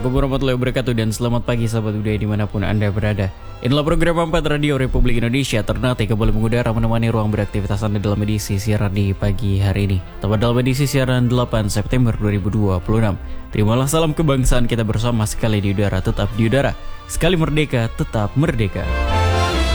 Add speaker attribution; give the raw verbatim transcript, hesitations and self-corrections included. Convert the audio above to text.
Speaker 1: Assalamualaikum warahmatullahi wabarakatuh dan selamat pagi sahabat budaya dimanapun Anda berada. Inilah program empat Radio Republik Indonesia ternate kembali mengudara menemani ruang beraktivitas Anda dalam edisi siaran di pagi hari ini. Tepat dalam edisi siaran delapan September dua ribu dua puluh enam. Terimalah salam kebangsaan kita bersama sekali di udara tetap di udara. Sekali merdeka tetap merdeka.